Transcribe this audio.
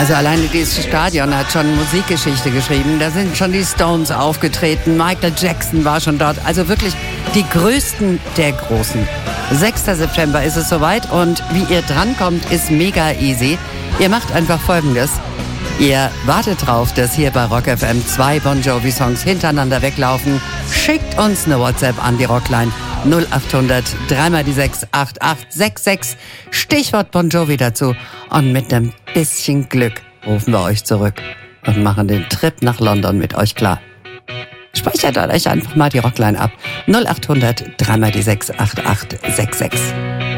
Also alleine dieses Stadion hat schon Musikgeschichte geschrieben. Da sind schon die Stones aufgetreten. Michael Jackson war schon dort. Also wirklich die Größten der Großen. 6. September ist es soweit und wie ihr drankommt, ist mega easy. Ihr macht einfach Folgendes. Ihr wartet drauf, dass hier bei Rock FM 2 Bon Jovi Songs hintereinander weglaufen. Schickt uns eine WhatsApp an die Rockline 0800 3x6 8866. Stichwort Bon Jovi dazu. Und mit einem bisschen Glück rufen wir euch zurück und machen den Trip nach London mit euch klar. Speichert euch einfach mal die Rockline ab. 0800 3x6 8866.